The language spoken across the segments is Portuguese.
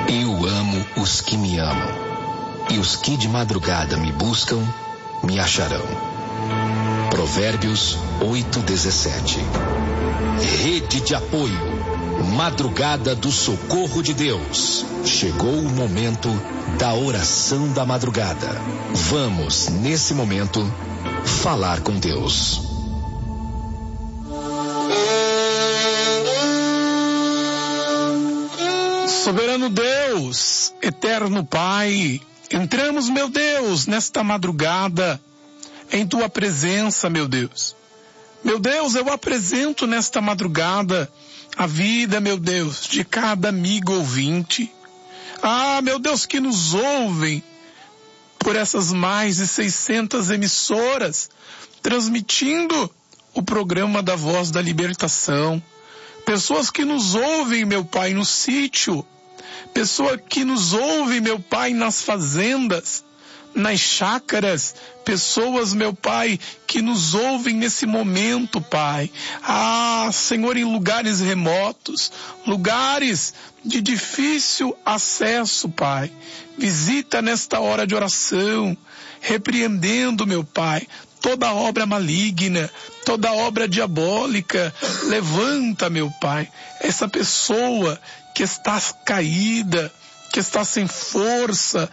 Eu amo os que me amam, e os que de madrugada me buscam, me acharão. Provérbios 8:17. Rede de apoio, Madrugada do Socorro de Deus. Chegou o momento da oração da madrugada. Vamos, nesse momento, falar com Deus. Soberano Deus, eterno Pai, entramos, meu Deus, nesta madrugada, em Tua presença, meu Deus. Meu Deus, eu apresento nesta madrugada a vida, meu Deus, de cada amigo ouvinte. Ah, meu Deus, que nos ouvem por essas mais de 600 emissoras, transmitindo o programa da Voz da Libertação. Pessoas que nos ouvem, meu Pai, no sítio. Pessoa que nos ouve, meu Pai, nas fazendas, nas chácaras. Pessoas, meu Pai, que nos ouvem nesse momento, Pai. Ah, Senhor, em lugares remotos, lugares de difícil acesso, Pai. Visita nesta hora de oração, repreendendo, meu Pai, toda obra maligna, toda obra diabólica. Levanta, meu Pai, essa pessoa que está caída, que está sem força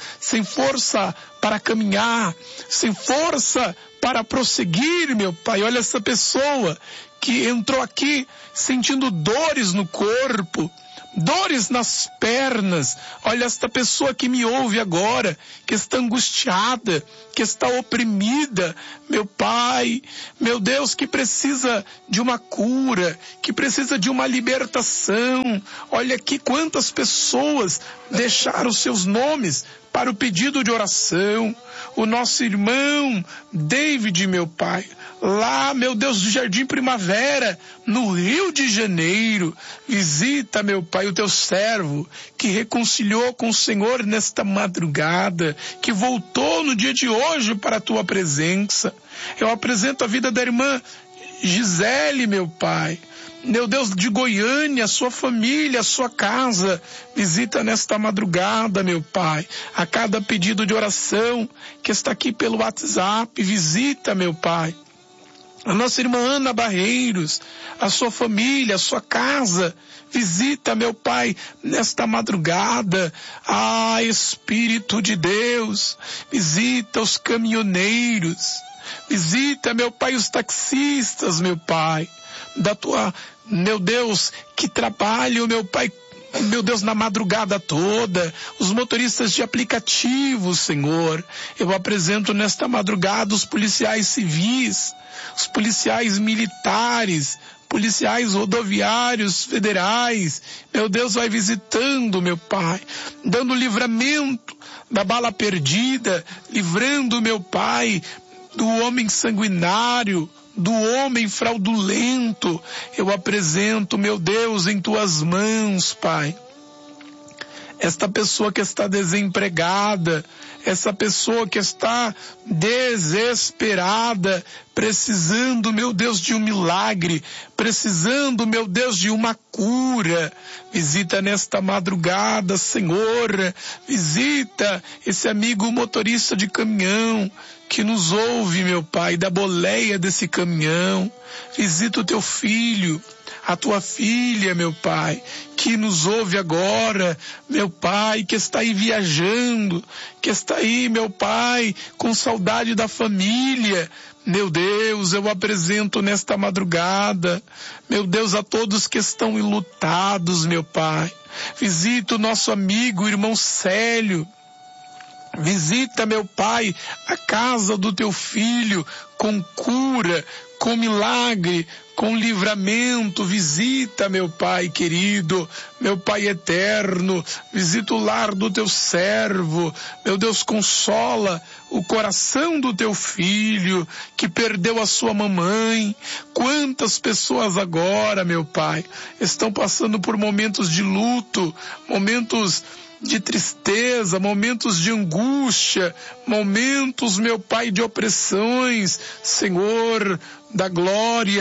para caminhar, sem força para prosseguir, meu Pai. Olha essa pessoa que entrou aqui sentindo dores no corpo, dores nas pernas. Olha esta pessoa que me ouve agora, que está angustiada, que está oprimida, meu Pai, meu Deus, que precisa de uma cura, que precisa de uma libertação. Olha aqui quantas pessoas deixaram seus nomes para o pedido de oração. O nosso irmão David, meu Pai, lá, meu Deus, do Jardim Primavera, no Rio de Janeiro. Visita, meu Pai, o teu servo, que reconciliou com o Senhor nesta madrugada, que voltou no dia de hoje para a tua presença. Eu apresento a vida da irmã Gisele, meu Pai, meu Deus, de Goiânia, sua família, sua casa. Visita nesta madrugada, meu Pai, a cada pedido de oração que está aqui pelo WhatsApp. Visita, meu Pai, a nossa irmã Ana Barreiros, a sua família, a sua casa. Visita, meu Pai, nesta madrugada. Ah, Espírito de Deus, visita os caminhoneiros. Visita, meu Pai, os taxistas, meu Pai, da tua, meu Deus, que trabalham, meu Pai, meu Deus, na madrugada toda, os motoristas de aplicativos, Senhor. Eu apresento nesta madrugada os policiais civis, os policiais militares, policiais rodoviários federais. Meu Deus, vai visitando, meu Pai, dando livramento da bala perdida, livrando, meu Pai, do homem sanguinário, do homem fraudulento. Eu apresento, meu Deus, em tuas mãos, Pai, esta pessoa que está desempregada, essa pessoa que está desesperada, precisando, meu Deus, de um milagre, precisando, meu Deus, de uma cura. Visita nesta madrugada, Senhor, visita esse amigo motorista de caminhão que nos ouve, meu Pai, da boleia desse caminhão. Visita o teu filho, a tua filha, meu Pai, que nos ouve agora, meu Pai, que está aí viajando, que está aí, meu Pai, com saudade da família. Meu Deus, eu apresento nesta madrugada, meu Deus, a todos que estão enlutados, meu Pai. Visita o nosso amigo, irmão Célio. Visita, meu Pai, a casa do teu filho com cura, com milagre, com livramento. Visita, meu Pai querido, meu Pai eterno, visita o lar do teu servo. Meu Deus, consola o coração do teu filho que perdeu a sua mamãe. Quantas pessoas agora, meu Pai, estão passando por momentos de luto, momentos de tristeza, momentos de angústia, momentos, meu Pai, de opressões. Senhor da glória,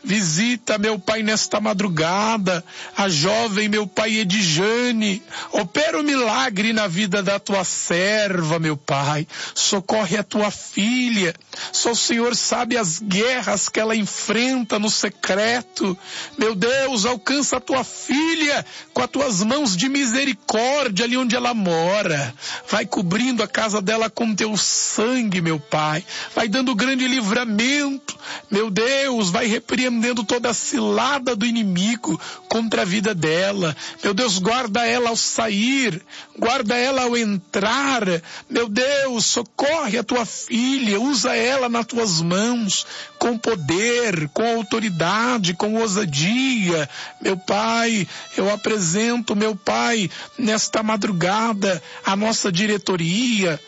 visita, meu Pai, nesta madrugada, a jovem, meu Pai, Edjane, opera o milagre na vida da tua serva, meu Pai, socorre a tua filha, só o Senhor sabe as guerras que ela enfrenta no secreto, meu Deus, alcança a tua filha com as tuas mãos de misericórdia ali onde ela mora, vai cobrindo a casa dela com teu sangue, meu Pai, vai dando grande livramento, meu Deus, vai repreendendo toda a cilada do inimigo contra a vida dela, meu Deus, guarda ela ao sair, guarda ela ao entrar, meu Deus, socorre a tua filha, usa ela nas tuas mãos, com poder, com autoridade, com ousadia, meu Pai, eu apresento, meu Pai, nesta madrugada, a nossa diretoria,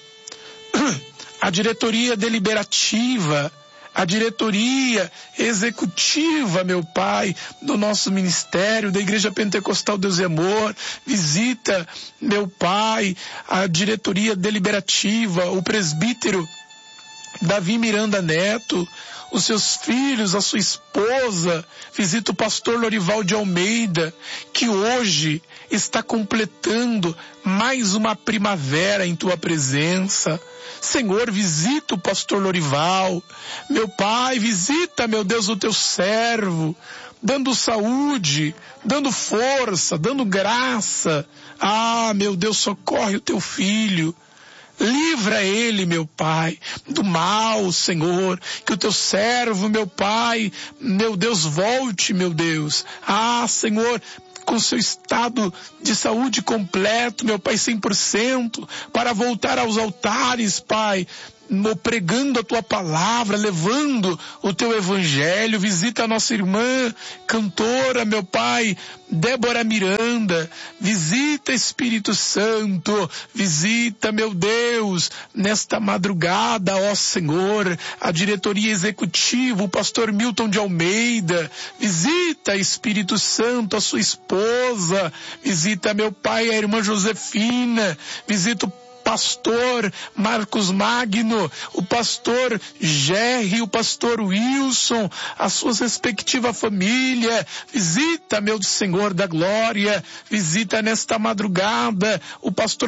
a diretoria deliberativa, a diretoria executiva, meu Pai, do nosso ministério, da Igreja Pentecostal Deus e Amor, visita, meu Pai, a diretoria deliberativa, o presbítero Davi Miranda Neto, os seus filhos, a sua esposa, visita o pastor Lorival de Almeida, que hoje está completando mais uma primavera em tua presença. Senhor, visita o pastor Lorival, meu Pai, visita, meu Deus, o teu servo, dando saúde, dando força, dando graça. Ah, meu Deus, socorre o teu filho. Livra ele, meu Pai, do mal, Senhor, que o teu servo, meu Pai, meu Deus, volte, meu Deus. Ah, Senhor, com seu estado de saúde completo, meu Pai, 100%, para voltar aos altares, Pai, pregando a tua palavra, levando o teu evangelho. Visita a nossa irmã cantora, meu Pai, Débora Miranda, visita Espírito Santo, visita, meu Deus, nesta madrugada, ó Senhor, a diretoria executiva, o pastor Milton de Almeida, visita Espírito Santo, a sua esposa, visita, meu Pai, a irmã Josefina, visita o pastor Marcos Magno, o pastor Gerry, o pastor Wilson, as suas respectivas famílias, visita, meu Senhor da glória, visita nesta madrugada o pastor